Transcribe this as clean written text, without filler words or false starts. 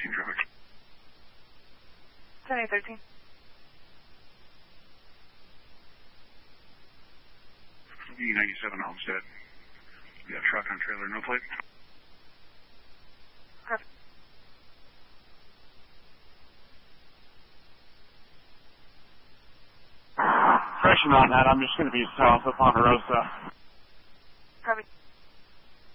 1013 traffic. 1013. E97 Homestead. We got truck on trailer, no plate. Perfect. Correction on that, I'm just going to be south of Ponderosa. Perfect.